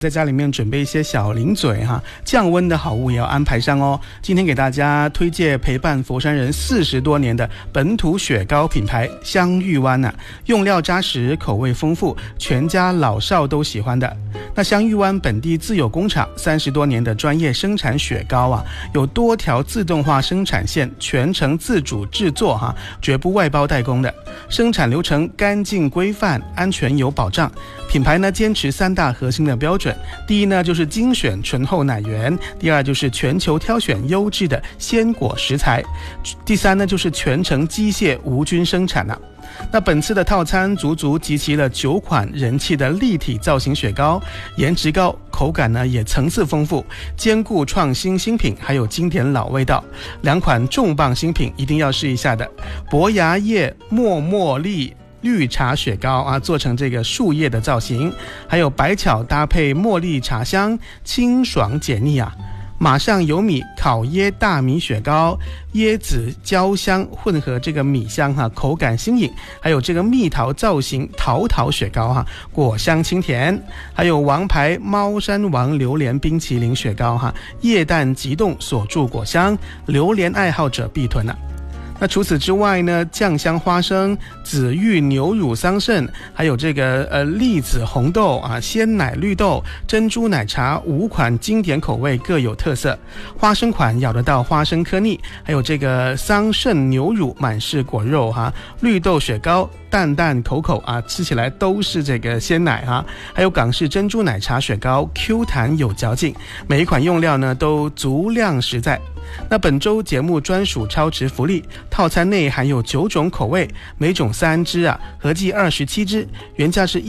在家里面准备一些小零嘴哈，降温的好物也要安排上哦。今天给大家推荐陪伴佛山人40多年的本土雪糕品牌香芋湾啊，用料扎实，口味丰富，全家老少都喜欢的。那香芋湾本地自有工厂，30多年的专业生产雪糕啊，有多条自动化生产线，全程自主制作哈，绝不外包代工的。生产流程干净规范，安全有保障。品牌呢坚持3大核心的标准，第一呢就是精选醇厚奶源，第二就是全球挑选优质的鲜果食材，第三呢就是全程机械无菌生产啊。那本次的套餐足足集齐了9款人气的立体造型雪糕，颜值高，口感呢也层次丰富，兼顾创新新品还有经典老味道。2款重磅新品一定要试一下的，伯牙叶茉莉绿茶雪糕啊，做成这个树叶的造型，还有白巧搭配茉莉茶香，清爽解腻啊。马上有米烤椰大米雪糕，椰子焦香混合这个米香哈，口感新颖。还有这个蜜桃造型桃雪糕哈，果香清甜。还有王牌猫山王榴莲冰淇淋雪糕哈，液氮急冻锁住果香，榴莲爱好者必囤啊。那除此之外呢，酱香花生、紫玉牛乳桑葚，还有这个栗子红豆啊、鲜奶绿豆、珍珠奶茶5款经典口味各有特色。花生款咬得到花生颗粒，还有这个桑葚牛乳满是果肉哈，绿豆雪糕淡淡口啊，吃起来都是这个鲜奶哈。还有港式珍珠奶茶雪糕 Q 弹有嚼劲，每一款用料呢都足量实在。那本周节目专属超值福利，套餐内含有9种口味，每种3支啊，合计27支，原价是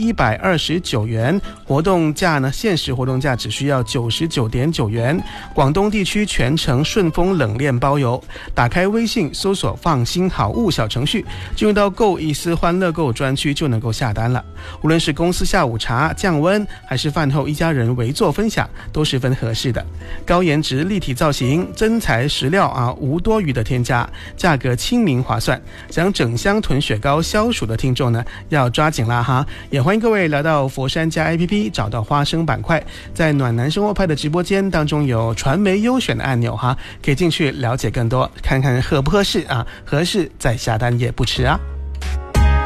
129元，活动价呢，限时活动价只需要99.9元。广东地区全程顺丰冷链包邮。打开微信搜索放心好物小程序，进入到购一丝欢乐购专区就能够下单了。无论是公司下午茶降温，还是饭后一家人围坐分享，都十分合适的。高颜值立体造型，真材实料啊，无多余的添加，价格亲民划算。想整箱囤雪糕消暑的听众呢，要抓紧啦哈！也欢迎各位来到佛山家 APP， 找到花生板块，在暖男生活派的直播间当中有传媒优选的按钮哈，可以进去了解更多，看看合不合适啊，合适再下单也不迟啊。